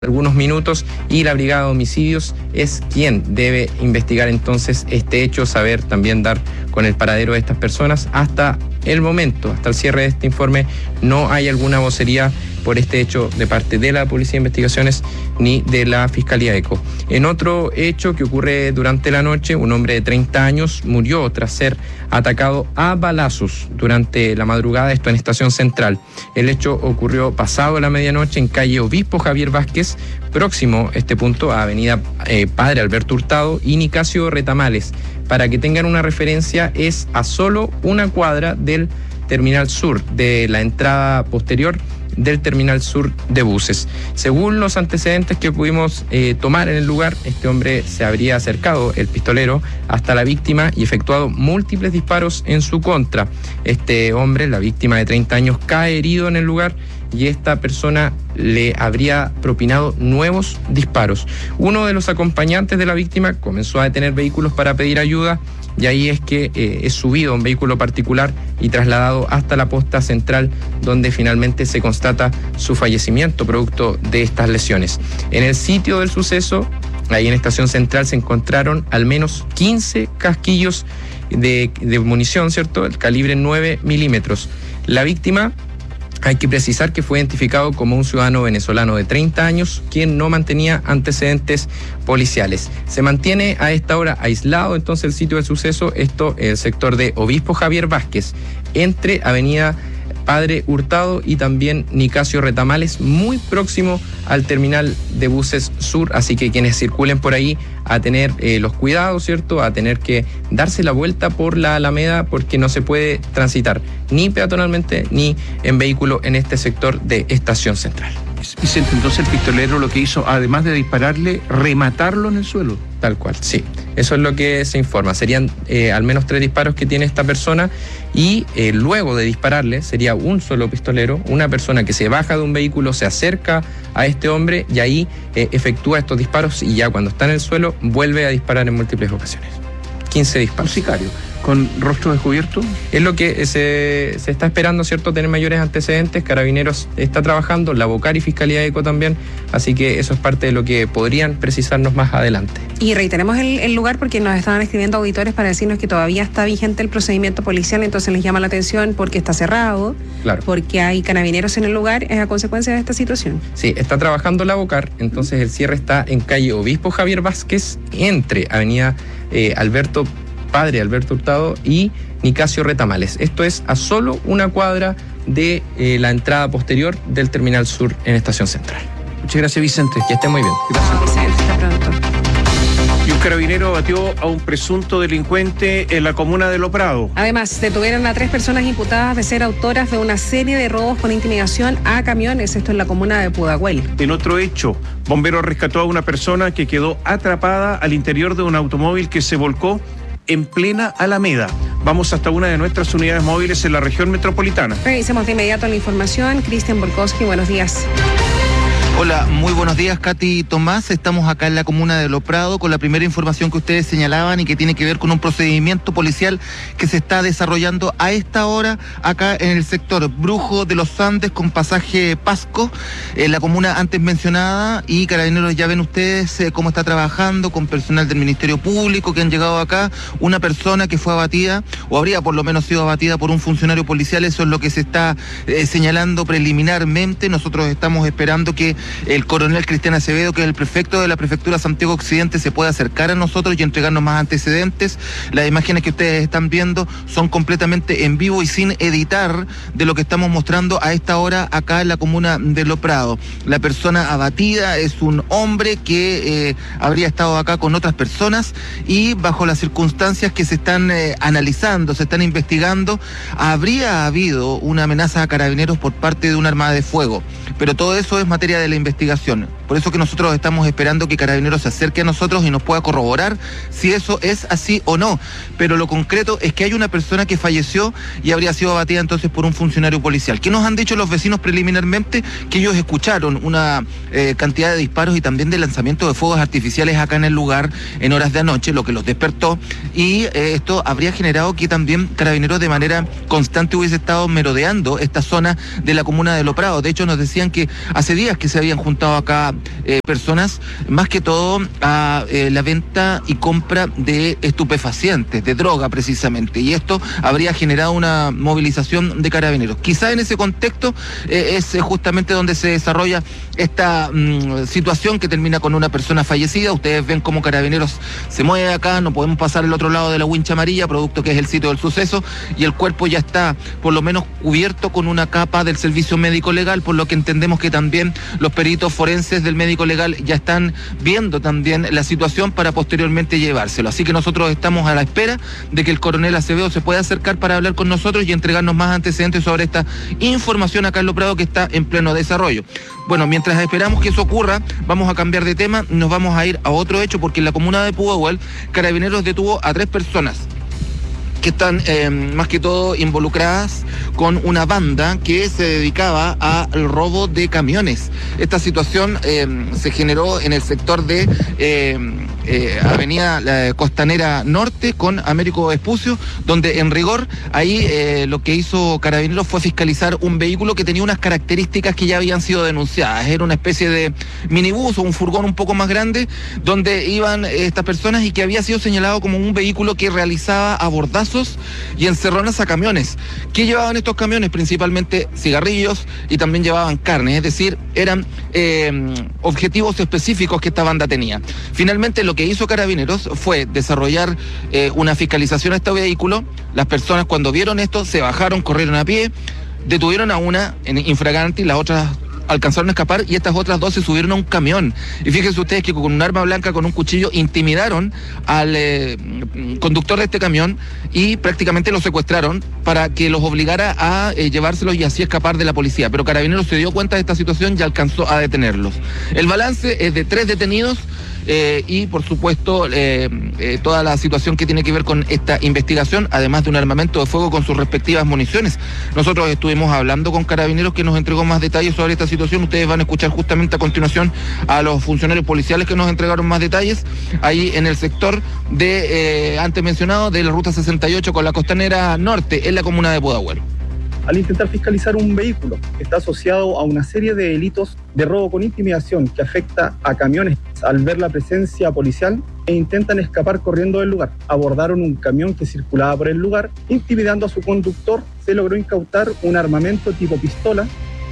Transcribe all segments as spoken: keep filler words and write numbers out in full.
algunos minutos y la Brigada de Homicidios es quien debe investigar entonces este hecho, saber también dar con el paradero de estas personas. Hasta el momento, hasta el cierre de este informe, no hay alguna vocería por este hecho de parte de la Policía de Investigaciones ni de la Fiscalía ECO. En otro hecho que ocurre durante la noche, un hombre de treinta años murió tras ser atacado a balazos durante la madrugada, esto en Estación Central. El hecho ocurrió pasado la medianoche en calle Obispo Javier Vázquez, próximo este punto a avenida eh, Padre Alberto Hurtado y Nicasio Retamales. Para que tengan una referencia, es a solo una cuadra del Terminal Sur, de la entrada posterior del Terminal Sur de buses. Según los antecedentes que pudimos eh, tomar en el lugar, este hombre se habría acercado, el pistolero, hasta la víctima y efectuado múltiples disparos en su contra. Este hombre, la víctima de treinta años, cae herido en el lugar y esta persona le habría propinado nuevos disparos. Uno de los acompañantes de la víctima comenzó a detener vehículos para pedir ayuda y ahí es que eh, es subido a un vehículo particular y trasladado hasta la posta central, donde finalmente se constata su fallecimiento producto de estas lesiones. En el sitio del suceso, ahí en Estación Central, se encontraron al menos quince casquillos de, de munición, ¿cierto?, el calibre nueve milímetros. La víctima, hay que precisar que fue identificado como un ciudadano venezolano de treinta años, quien no mantenía antecedentes policiales. Se mantiene a esta hora aislado entonces el sitio del suceso, esto el sector de Obispo Javier Vázquez, entre avenida Padre Hurtado y también Nicasio Retamales, muy próximo al terminal de buses sur, así que quienes circulen por ahí a tener eh, los cuidados, ¿cierto?, a tener que darse la vuelta por la Alameda porque no se puede transitar ni peatonalmente ni en vehículo en este sector de Estación Central. Vicente, entonces el pistolero lo que hizo, además de dispararle, rematarlo en el suelo. Tal cual, sí. Eso es lo que se informa. Serían eh, al menos tres disparos que tiene esta persona y eh, luego de dispararle sería un solo pistolero, una persona que se baja de un vehículo, se acerca a este hombre y ahí eh, efectúa estos disparos y ya cuando está en el suelo vuelve a disparar en múltiples ocasiones. quince disparos. Un sicario. ¿Con rostro descubierto? Es lo que se, se está esperando, ¿cierto?, tener mayores antecedentes. Carabineros está trabajando, la Bocar y Fiscalía ECO también, así que eso es parte de lo que podrían precisarnos más adelante. Y reiteremos el, el lugar porque nos estaban escribiendo auditores para decirnos que todavía está vigente el procedimiento policial, entonces les llama la atención porque está cerrado, claro, porque hay carabineros en el lugar, es a consecuencia de esta situación. Sí, está trabajando la Bocar, entonces el cierre está en calle Obispo Javier Vázquez, entre avenida eh, Alberto Padre Alberto Hurtado y Nicasio Retamales. Esto es a solo una cuadra de eh, la entrada posterior del Terminal Sur en Estación Central. Muchas gracias, Vicente. Que esté muy bien. Gracias. No, Vicente, hasta pronto. Y un carabinero abatió a un presunto delincuente en la comuna de Loprado. Además, detuvieron a tres personas imputadas de ser autoras de una serie de robos con intimidación a camiones, esto en la comuna de Pudahuel. En otro hecho, bomberos rescató a una persona que quedó atrapada al interior de un automóvil que se volcó en plena Alameda. Vamos hasta una de nuestras unidades móviles en la región metropolitana. Revisemos de inmediato la información. Cristian Borkowski, buenos días. Hola, muy buenos días, Katy y Tomás. Estamos acá en la comuna de Loprado con la primera información que ustedes señalaban y que tiene que ver con un procedimiento policial que se está desarrollando a esta hora acá en el sector Brujo de los Andes con pasaje Pasco, en la comuna antes mencionada, y Carabineros, ya ven ustedes eh, cómo está trabajando con personal del Ministerio Público que han llegado acá, una persona que fue abatida o habría por lo menos sido abatida por un funcionario policial. Eso es lo que se está eh, señalando preliminarmente. Nosotros estamos esperando que el coronel Cristian Acevedo, que es el prefecto de la prefectura Santiago Occidente, se puede acercar a nosotros y entregarnos más antecedentes. Las imágenes que ustedes están viendo son completamente en vivo y sin editar de lo que estamos mostrando a esta hora acá en la comuna de Loprado. La persona abatida es un hombre que eh, habría estado acá con otras personas y bajo las circunstancias que se están eh, analizando, se están investigando, habría habido una amenaza a Carabineros por parte de un arma de fuego. Pero todo eso es materia de la investigación. Por eso que nosotros estamos esperando que Carabineros se acerque a nosotros y nos pueda corroborar si eso es así o no. Pero lo concreto es que hay una persona que falleció y habría sido abatida entonces por un funcionario policial. ¿Qué nos han dicho los vecinos preliminarmente? Que ellos escucharon una eh, cantidad de disparos y también de lanzamiento de fuegos artificiales acá en el lugar en horas de anoche, lo que los despertó. Y eh, esto habría generado que también Carabineros de manera constante hubiese estado merodeando esta zona de la comuna de Loprado. De hecho, nos decían que hace días que se habían juntado acá eh, personas, más que todo a eh, la venta y compra de estupefacientes, de droga precisamente, y esto habría generado una movilización de carabineros. Quizá en ese contexto eh, es justamente donde se desarrolla esta mmm, situación que termina con una persona fallecida. Ustedes ven cómo Carabineros se mueve acá, no podemos pasar al otro lado de la wincha amarilla, producto que es el sitio del suceso, y el cuerpo ya está por lo menos cubierto con una capa del servicio médico legal, por lo que entendemos que también los peritos forenses del médico legal ya están viendo también la situación para posteriormente llevárselo. Así que nosotros estamos a la espera de que el coronel Acevedo se pueda acercar para hablar con nosotros y entregarnos más antecedentes sobre esta información acá en Lo Prado, que está en pleno desarrollo. Bueno, mientras esperamos que eso ocurra, vamos a cambiar de tema, nos vamos a ir a otro hecho, porque en la comuna de Pudahuel, Carabineros detuvo a tres personas que están eh, más que todo involucradas con una banda que se dedicaba al robo de camiones. Esta situación eh, se generó en el sector de eh, eh, Avenida eh, Costanera Norte con Américo Vespucio, donde en rigor ahí eh, lo que hizo Carabineros fue fiscalizar un vehículo que tenía unas características que ya habían sido denunciadas. Era una especie de minibús o un furgón un poco más grande donde iban estas personas y que había sido señalado como un vehículo que realizaba abordazos y encerronas a camiones. ¿Qué llevaban estos camiones? Principalmente cigarrillos y también llevaban carne, es decir, eran eh, objetivos específicos que esta banda tenía. Finalmente lo que hizo Carabineros fue desarrollar eh, una fiscalización a este vehículo. Las personas cuando vieron esto se bajaron, corrieron a pie, detuvieron a una en infraganti, las otras alcanzaron a escapar y estas otras dos se subieron a un camión. Y fíjense ustedes que con un arma blanca, con un cuchillo, intimidaron al eh, conductor de este camión y prácticamente lo secuestraron para que los obligara a eh, llevárselos y así escapar de la policía. Pero Carabineros se dio cuenta de esta situación y alcanzó a detenerlos. El balance es de tres detenidos. Eh, y por supuesto eh, eh, toda la situación que tiene que ver con esta investigación, además de un armamento de fuego con sus respectivas municiones. Nosotros estuvimos hablando con Carabineros, que nos entregó más detalles sobre esta situación. Ustedes van a escuchar justamente a continuación a los funcionarios policiales que nos entregaron más detalles ahí en el sector de, eh, antes mencionado, de la ruta sesenta y ocho con la Costanera Norte, en la comuna de Pudahuel. Al intentar fiscalizar un vehículo que está asociado a una serie de delitos de robo con intimidación que afecta a camiones, al ver la presencia policial e intentan escapar corriendo del lugar. Abordaron un camión que circulaba por el lugar, intimidando a su conductor. Se logró incautar un armamento tipo pistola.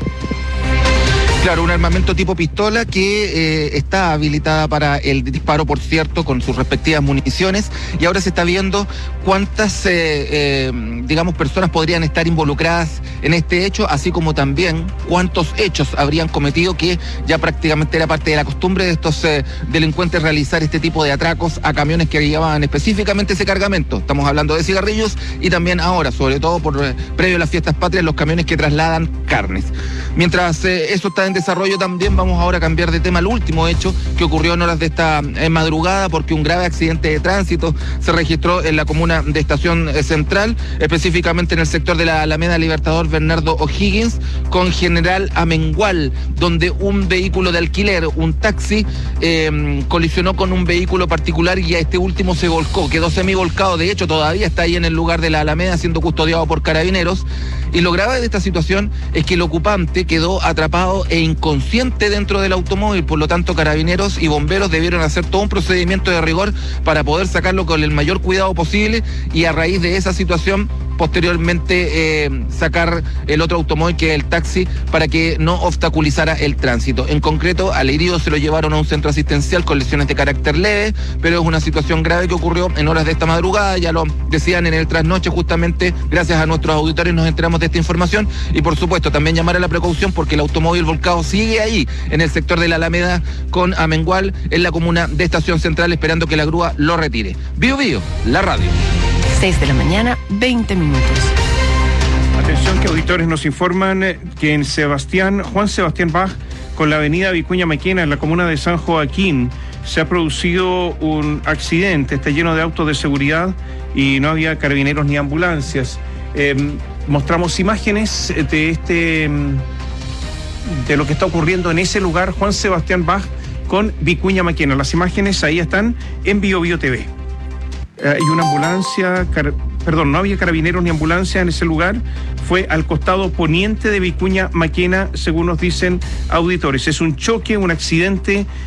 Claro, un armamento tipo pistola que eh, está habilitada para el disparo, por cierto, con sus respectivas municiones, y ahora se está viendo cuántas, eh, eh, digamos, personas podrían estar involucradas en este hecho, así como también cuántos hechos habrían cometido, que ya prácticamente era parte de la costumbre de estos eh, delincuentes realizar este tipo de atracos a camiones que llevaban específicamente ese cargamento. Estamos hablando de cigarrillos y también ahora, sobre todo por eh, previo a las fiestas patrias, los camiones que trasladan carnes. Mientras eh, eso está en desarrollo, también vamos ahora a cambiar de tema. El último hecho que ocurrió en horas de esta eh, madrugada, porque un grave accidente de tránsito se registró en la comuna de Estación eh, Central, específicamente en el sector de la Alameda Libertador Bernardo O'Higgins con General Amengual, donde un vehículo de alquiler, un taxi, eh, colisionó con un vehículo particular y a este último se volcó, quedó semivolcado. De hecho, todavía está ahí en el lugar de la Alameda siendo custodiado por Carabineros. Y lo grave de esta situación es que el ocupante quedó atrapado e inconsciente dentro del automóvil. Por lo tanto, Carabineros y bomberos debieron hacer todo un procedimiento de rigor para poder sacarlo con el mayor cuidado posible y a raíz de esa situación posteriormente eh, sacar el otro automóvil, que es el taxi, para que no obstaculizara el tránsito. En concreto, al herido se lo llevaron a un centro asistencial con lesiones de carácter leve, pero es una situación grave que ocurrió en horas de esta madrugada. Ya lo decían en el trasnoche, justamente gracias a nuestros auditores nos enteramos de esta información, y por supuesto también llamar a la precaución porque el automóvil volcado sigue ahí en el sector de la Alameda con Amengual, en la comuna de Estación Central, esperando que la grúa lo retire. Bio Bio, la radio. seis de la mañana, veinte minutos. Atención, que auditores nos informan que en Sebastián, Juan Sebastián Bach, con la avenida Vicuña Maquena, en la comuna de San Joaquín, se ha producido un accidente. Está lleno de autos de seguridad y no había carabineros ni ambulancias. Eh, mostramos imágenes de este de lo que está ocurriendo en ese lugar, Juan Sebastián Bach con Vicuña Maquena. Las imágenes ahí están en Bio Bio T V. Hay una ambulancia car- perdón, no había carabineros ni ambulancia en ese lugar. Fue al costado poniente de Vicuña Maquena, según nos dicen auditores. Es un choque, un accidente